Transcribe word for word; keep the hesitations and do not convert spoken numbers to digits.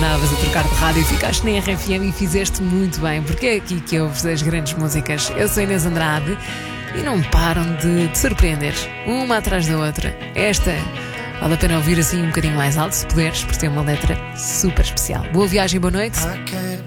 andavas a trocar de rádio e ficaste na R F M e fizeste muito bem, porque é aqui que ouves as grandes músicas. Eu sou Inês Andrade e não param de te surpreender, uma atrás da outra. Esta vale a pena ouvir assim um bocadinho mais alto, se puderes, porque tem uma letra super especial. Boa viagem, boa noite.